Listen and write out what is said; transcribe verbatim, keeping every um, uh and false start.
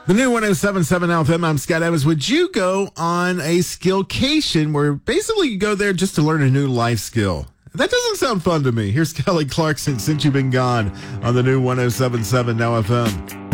The new one oh seven point seven F M, I'm Scott Evans. Would you go on a skillcation where basically you go there just to learn a new life skill? That doesn't sound fun to me. Here's Kelly Clarkson, Since You've Been Gone, on the new one oh seven point seven Now F M.